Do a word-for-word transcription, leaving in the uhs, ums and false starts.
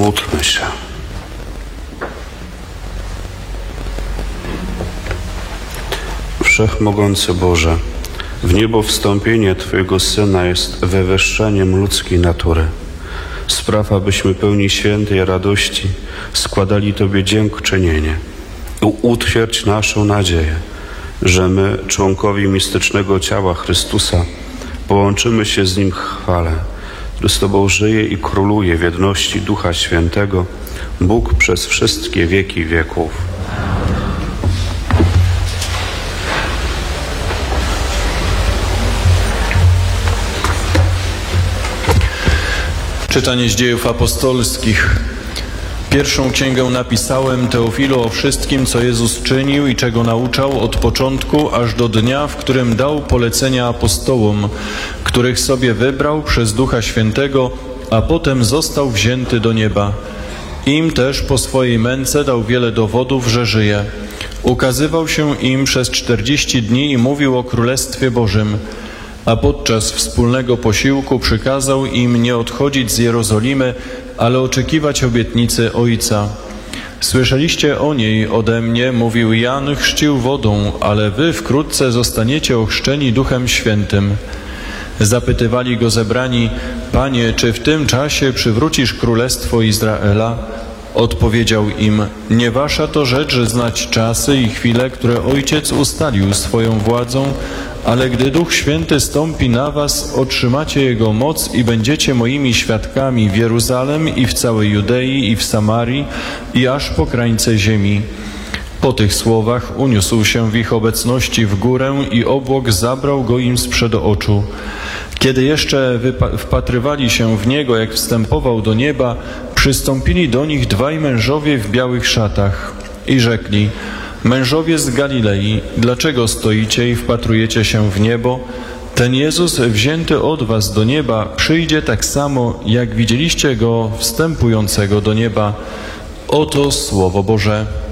Módlmy się. Wszechmogący Boże, w niebo wstąpienie Twojego Syna jest wywyższeniem ludzkiej natury. Spraw, abyśmy pełni świętej radości składali Tobie dziękczynienie. Utwierdź naszą nadzieję, że my, członkowie mistycznego ciała Chrystusa, połączymy się z Nim w chwale, który z Tobą żyje i króluje w jedności Ducha Świętego, Bóg przez wszystkie wieki wieków. Czytanie z Dziejów Apostolskich. Pierwszą księgę napisałem, Teofilu, o wszystkim, co Jezus czynił i czego nauczał od początku aż do dnia, w którym dał polecenia apostołom, których sobie wybrał przez Ducha Świętego, a potem został wzięty do nieba. Im też po swojej męce dał wiele dowodów, że żyje. Ukazywał się im przez czterdzieści dni i mówił o Królestwie Bożym. A podczas wspólnego posiłku przykazał im nie odchodzić z Jerozolimy, ale oczekiwać obietnicy Ojca. Słyszeliście o niej ode mnie, mówił Jan, chrzcił wodą, ale wy wkrótce zostaniecie ochrzczeni Duchem Świętym. Zapytywali go zebrani: Panie, czy w tym czasie przywrócisz królestwo Izraela? Odpowiedział im: nie wasza to rzecz znać czasy i chwile, które Ojciec ustalił swoją władzą, ale gdy Duch Święty stąpi na was, otrzymacie Jego moc i będziecie moimi świadkami w Jeruzalem i w całej Judei i w Samarii i aż po krańce ziemi. Po tych słowach uniósł się w ich obecności w górę i obłok zabrał go im sprzed oczu. Kiedy jeszcze wpatrywali się w Niego, jak wstępował do nieba, przystąpili do nich dwaj mężowie w białych szatach i rzekli: mężowie z Galilei, dlaczego stoicie i wpatrujecie się w niebo? Ten Jezus wzięty od was do nieba przyjdzie tak samo, jak widzieliście Go wstępującego do nieba. Oto Słowo Boże.